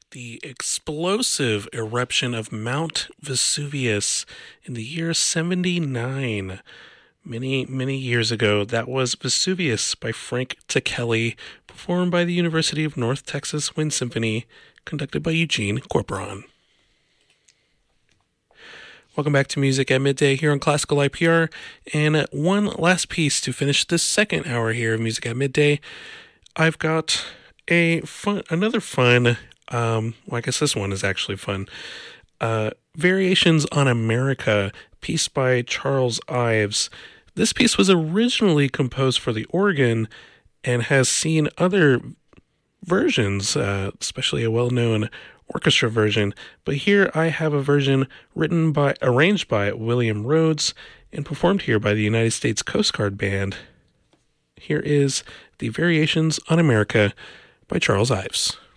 The explosive eruption of Mount Vesuvius in the year 79. Many years ago. That was Vesuvius by Frank Ticheli, performed by the University of North Texas Wind Symphony, conducted by Eugene Corporon. Welcome back to Music at Midday here on Classical IPR, and one last piece to finish this second hour here of Music at Midday. I've got another fun, I guess this one is actually fun, Variations on America, piece by Charles Ives. This piece was originally composed for the organ and has seen other versions, especially a well-known orchestra version, but here I have a version arranged by William Rhodes and performed here by the United States Coast Guard Band. Here is the Variations on America by Charles Ives.